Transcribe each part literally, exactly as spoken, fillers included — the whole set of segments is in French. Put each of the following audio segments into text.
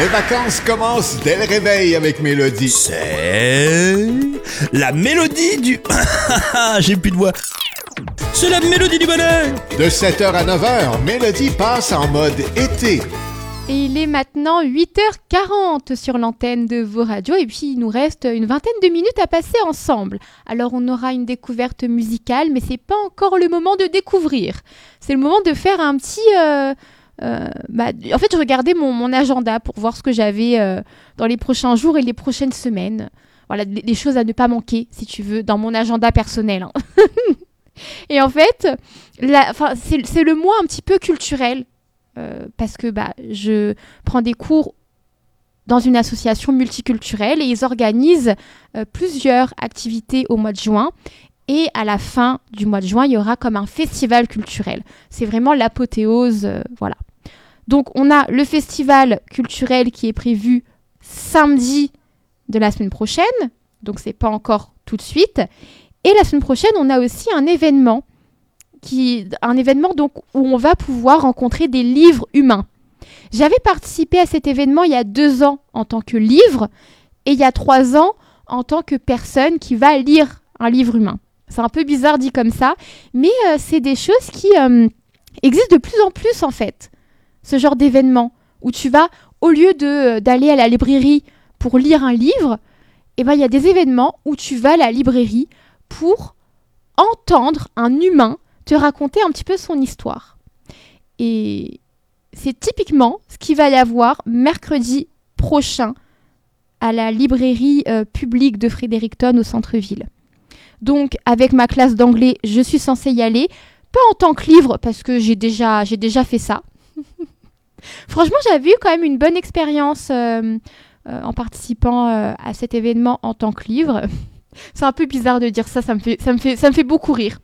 Les vacances commencent dès le réveil avec Mélodie. C'est la mélodie du... J'ai plus de voix. C'est la mélodie du bonheur. De sept heures à neuf heures, Mélodie passe en mode été. Et il est maintenant huit heures quarante sur l'antenne de vos radios et puis il nous reste une vingtaine de minutes à passer ensemble. Alors on aura une découverte musicale, mais c'est pas encore le moment de découvrir. C'est le moment de faire un petit... Euh, euh, bah, en fait, je regardais mon, mon agenda pour voir ce que j'avais euh, dans les prochains jours et les prochaines semaines. Voilà, les choses à ne pas manquer, si tu veux, dans mon agenda personnel. Hein. Et en fait, la, c'est, c'est le mois un petit peu culturel. Euh, parce que bah, je prends des cours dans une association multiculturelle et ils organisent euh, plusieurs activités au mois de juin. Et à la fin du mois de juin, il y aura comme un festival culturel. C'est vraiment l'apothéose, euh, voilà. Donc, on a le festival culturel qui est prévu samedi de la semaine prochaine. Donc, c'est pas encore tout de suite. Et la semaine prochaine, on a aussi un événement Qui, un événement donc, où on va pouvoir rencontrer des livres humains. J'avais participé à cet événement il y a deux ans en tant que livre et il y a trois ans en tant que personne qui va lire un livre humain. C'est un peu bizarre dit comme ça, mais euh, c'est des choses qui euh, existent de plus en plus en fait. Ce genre d'événement où tu vas, au lieu de, d'aller à la librairie pour lire un livre, eh ben, il y a des événements où tu vas à la librairie pour entendre un humain te raconter un petit peu son histoire. Et c'est typiquement ce qu'il va y avoir mercredi prochain à la librairie euh, publique de Fredericton au centre-ville. Donc, avec ma classe d'anglais, je suis censée y aller. Pas en tant que livre, parce que j'ai déjà, j'ai déjà fait ça. Franchement, j'avais eu quand même une bonne expérience euh, euh, en participant euh, à cet événement en tant que livre. C'est un peu bizarre de dire ça, ça me fait, ça me fait, ça me fait beaucoup rire.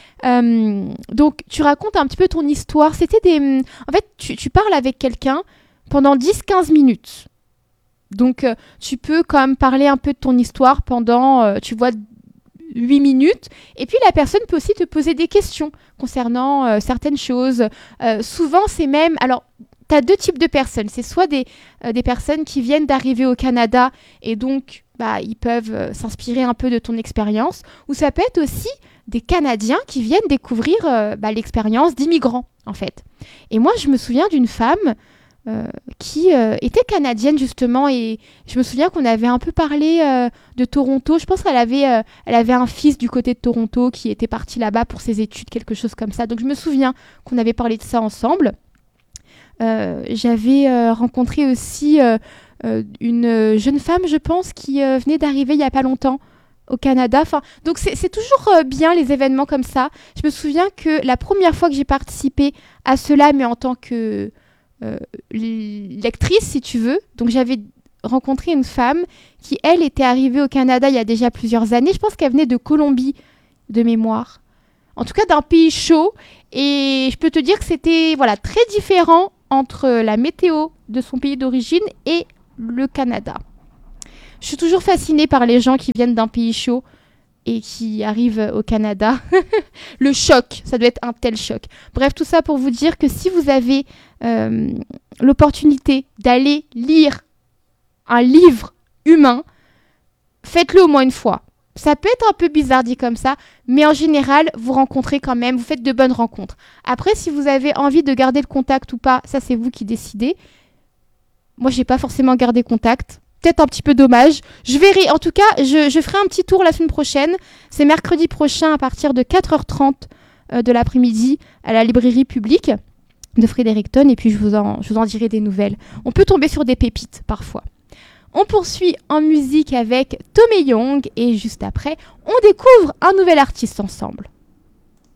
Euh, donc tu racontes un petit peu ton histoire. C'était des... En fait, tu, tu parles avec quelqu'un pendant dix à quinze minutes. Donc euh, tu peux quand même parler un peu de ton histoire pendant, euh, tu vois, huit minutes. Et puis la personne peut aussi te poser des questions concernant euh, certaines choses. Euh, souvent, c'est même... Alors, tu as deux types de personnes. C'est soit des, euh, des personnes qui viennent d'arriver au Canada et donc bah, ils peuvent euh, s'inspirer un peu de ton expérience. Ou ça peut être aussi des Canadiens qui viennent découvrir euh, bah, l'expérience d'immigrants, en fait. Et moi, je me souviens d'une femme euh, qui euh, était canadienne, justement, et je me souviens qu'on avait un peu parlé euh, de Toronto. Je pense qu'elle avait, euh, elle avait un fils du côté de Toronto qui était parti là-bas pour ses études, quelque chose comme ça. Donc, je me souviens qu'on avait parlé de ça ensemble. Euh, j'avais euh, rencontré aussi euh, euh, une jeune femme, je pense, qui euh, venait d'arriver il n'y a pas longtemps au Canada. Enfin, donc c'est, c'est toujours euh, bien les événements comme ça. Je me souviens que la première fois que j'ai participé à cela, mais en tant que euh, lectrice, si tu veux, donc j'avais rencontré une femme qui, elle, était arrivée au Canada il y a déjà plusieurs années. Je pense qu'elle venait de Colombie, de mémoire. En tout cas, d'un pays chaud. Et je peux te dire que c'était voilà, très différent entre la météo de son pays d'origine et le Canada. Je suis toujours fascinée par les gens qui viennent d'un pays chaud et qui arrivent au Canada. Le choc, ça doit être un tel choc. Bref, tout ça pour vous dire que si vous avez euh, l'opportunité d'aller lire un livre humain, faites-le au moins une fois. Ça peut être un peu bizarre dit comme ça, mais en général, vous rencontrez quand même, vous faites de bonnes rencontres. Après, si vous avez envie de garder le contact ou pas, ça c'est vous qui décidez. Moi, j'ai pas forcément gardé contact. Peut-être un petit peu dommage. Je verrai. En tout cas, je, je ferai un petit tour la semaine prochaine. C'est mercredi prochain à partir de quatre heures trente euh, de l'après-midi à la librairie publique de Fredericton. Et puis, je vous, en, je vous en dirai des nouvelles. On peut tomber sur des pépites parfois. On poursuit en musique avec Tommy Young. Et juste après, on découvre un nouvel artiste ensemble.